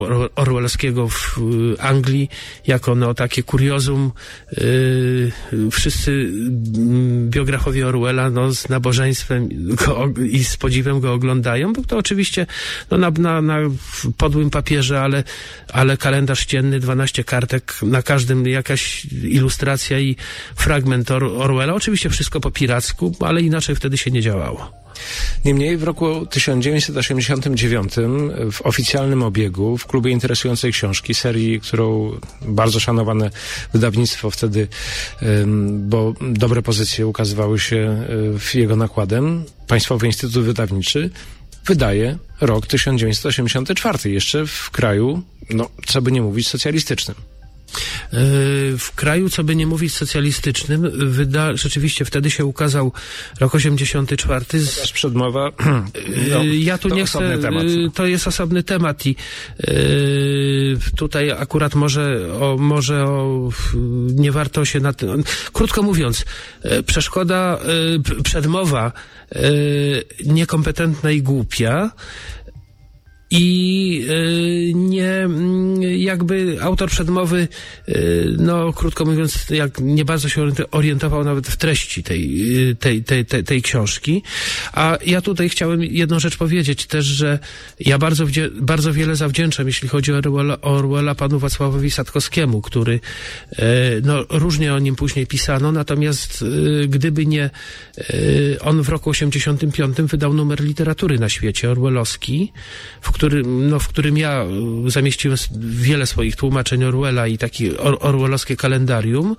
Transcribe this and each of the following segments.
orwellowskiego w Anglii jako takie kuriozum. Wszyscy biografowie Orwella z nabożeństwem i z podziwem go oglądają. Był to oczywiście na podłym papierze, ale kalendarz ścienny, 12 kartek, na każdym jakaś ilustracja i fragment Orwella. Oczywiście wszystko po piracku, ale inaczej wtedy się nie działało. Niemniej w roku 1989 w oficjalnym obiegu, w klubie interesującej książki, serii, którą bardzo szanowane wydawnictwo wtedy, bo dobre pozycje ukazywały się w jego nakładem, Państwowy Instytut Wydawniczy wydaje rok 1984, jeszcze w kraju, co by nie mówić, socjalistycznym. W kraju, co by nie mówić, socjalistycznym, rzeczywiście wtedy się ukazał rok 84. Przedmowa. Ja tu nie chcę, to jest osobny temat i tutaj akurat może nie warto się na tym. Krótko mówiąc, przedmowa niekompetentna i głupia. I autor przedmowy, krótko mówiąc, nie bardzo się orientował nawet w treści tej książki. A ja tutaj chciałem jedną rzecz powiedzieć też, że ja bardzo wiele zawdzięczam, jeśli chodzi o Orwella, panu Wacławowi Sadkowskiemu, który, różnie o nim później pisano, natomiast gdyby nie on w roku 85 wydał numer literatury na świecie, orwellowski, w którym ja zamieściłem wiele swoich tłumaczeń Orwella i takie orwellowskie kalendarium.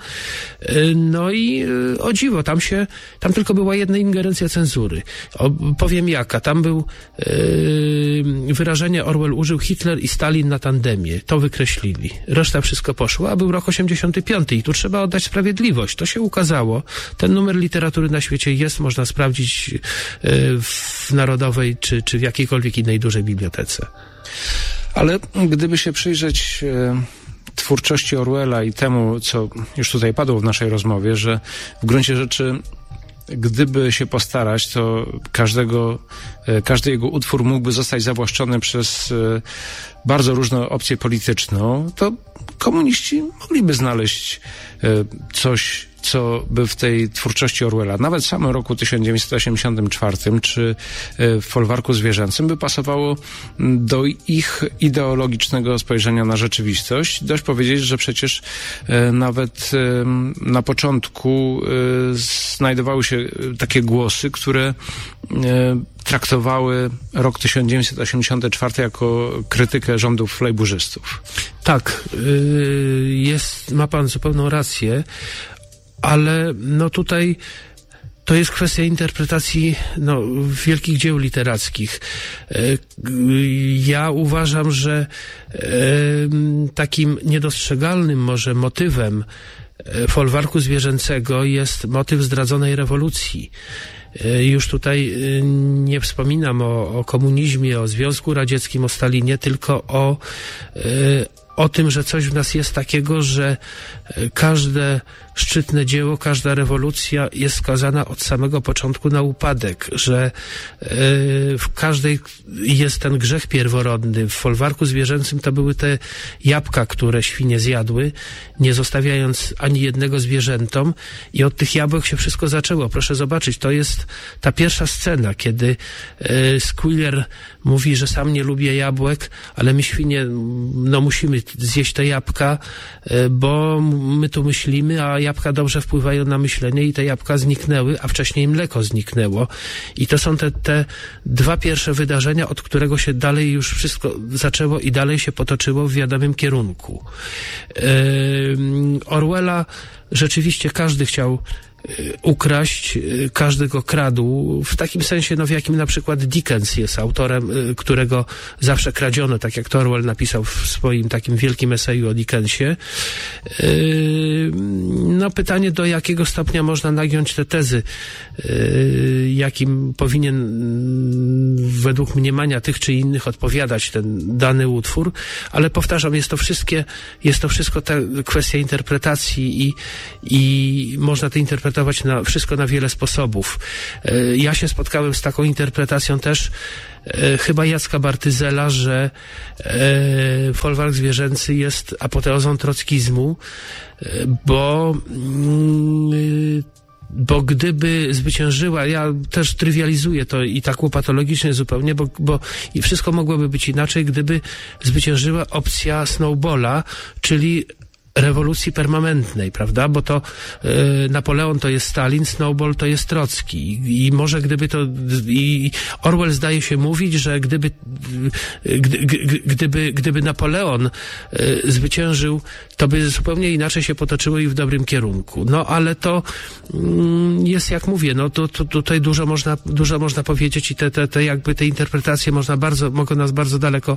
O dziwo, tam tylko była jedna ingerencja cenzury. Powiem jaka. Tam był wyrażenie Orwell użył Hitler i Stalin na tandemie. To wykreślili. Reszta wszystko poszło, a był rok 85 i tu trzeba oddać sprawiedliwość. To się ukazało. Ten numer literatury na świecie jest, można sprawdzić w Narodowej czy w jakiejkolwiek innej dużej bibliotece. Ale gdyby się przyjrzeć twórczości Orwella i temu, co już tutaj padło w naszej rozmowie, że w gruncie rzeczy gdyby się postarać, to każdy jego utwór mógłby zostać zawłaszczony przez bardzo różne opcje polityczne, to komuniści mogliby znaleźć coś, co by w tej twórczości Orwella, nawet w samym roku 1984 czy w Folwarku Zwierzęcym, by pasowało do ich ideologicznego spojrzenia na rzeczywistość. Dość powiedzieć, że przecież nawet na początku znajdowały się takie głosy, które traktowały rok 1984 jako krytykę rządów lejburzystów. Tak, ma pan zupełną rację, ale tutaj to jest kwestia interpretacji wielkich dzieł literackich. Ja uważam, że takim niedostrzegalnym może motywem Folwarku Zwierzęcego jest motyw zdradzonej rewolucji. Już tutaj nie wspominam o komunizmie, o Związku Radzieckim, o Stalinie, tylko o tym, że coś w nas jest takiego, że każde szczytne dzieło, każda rewolucja jest skazana od samego początku na upadek, że w każdej jest ten grzech pierworodny. W Folwarku Zwierzęcym to były te jabłka, które świnie zjadły, nie zostawiając ani jednego zwierzętom, i od tych jabłek się wszystko zaczęło. Proszę zobaczyć, to jest ta pierwsza scena, kiedy Squealer mówi, że sam nie lubię jabłek, ale my świnie musimy zjeść te jabłka, bo my tu myślimy, a jabłka dobrze wpływają na myślenie, i te jabłka zniknęły, a wcześniej mleko zniknęło. I to są te dwa pierwsze wydarzenia, od którego się dalej już wszystko zaczęło i dalej się potoczyło w wiadomym kierunku. Orwella rzeczywiście każdy chciał ukraść, każdy go kradł, w takim sensie, w jakim na przykład Dickens jest autorem, którego zawsze kradziono, tak jak to Orwell napisał w swoim takim wielkim eseju o Dickensie. Pytanie, do jakiego stopnia można nagiąć te tezy, jakim powinien według mniemania tych czy innych odpowiadać ten dany utwór, ale powtarzam, jest to wszystko ta kwestia interpretacji i można te interpretacje interpretować wszystko na wiele sposobów. Ja się spotkałem z taką interpretacją też chyba Jacka Bartyzela, że folwark zwierzęcy jest apoteozą trockizmu, bo gdyby zwyciężyła, ja też trywializuję to i tak łopatologicznie zupełnie, bo i wszystko mogłoby być inaczej, gdyby zwyciężyła opcja Snowballa, czyli rewolucji permanentnej, prawda? Bo to Napoleon to jest Stalin, Snowball to jest Trocki. I może gdyby to... I Orwell zdaje się mówić, że gdyby Napoleon zwyciężył, to by zupełnie inaczej się potoczyło i w dobrym kierunku. No, ale to jest, jak mówię, no to tutaj dużo można powiedzieć i te interpretacje mogą nas bardzo daleko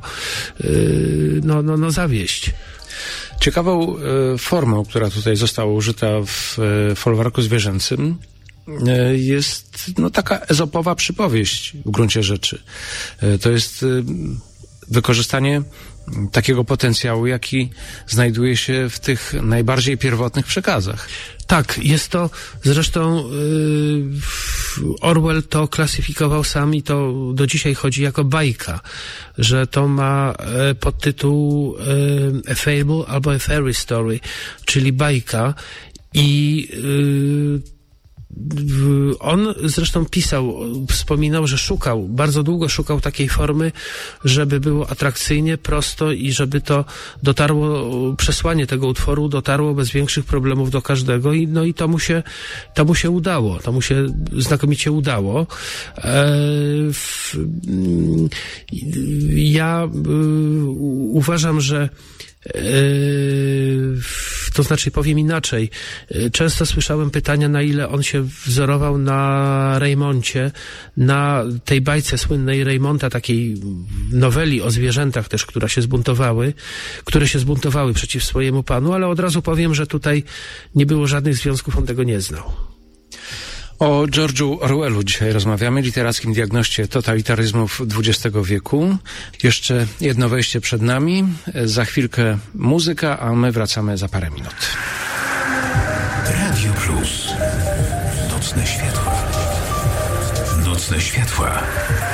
zawieść. Ciekawą formą, która tutaj została użyta w folwarku zwierzęcym, jest taka ezopowa przypowieść w gruncie rzeczy. To jest wykorzystanie takiego potencjału, jaki znajduje się w tych najbardziej pierwotnych przekazach. Tak, jest to zresztą Orwell to klasyfikował sam i to do dzisiaj chodzi jako bajka, że to ma podtytuł A Fable albo A Fairy Story, czyli bajka i on zresztą wspominał, że bardzo długo szukał takiej formy, żeby było atrakcyjnie, prosto i żeby to przesłanie tego utworu dotarło bez większych problemów do każdego i to mu się udało. To mu się znakomicie udało. Ja uważam, że to znaczy, powiem inaczej. Często słyszałem pytania, na ile on się wzorował na Raymoncie, na tej bajce słynnej Raymonta, takiej noweli o zwierzętach też, które się zbuntowały przeciw swojemu panu, ale od razu powiem, że tutaj nie było żadnych związków, on tego nie znał. O George'u Orwellu dzisiaj rozmawiamy, literackim diagnoście totalitaryzmów XX wieku. Jeszcze jedno wejście przed nami, za chwilkę muzyka, a my wracamy za parę minut. Radio Plus. Nocne światła. Nocne światła.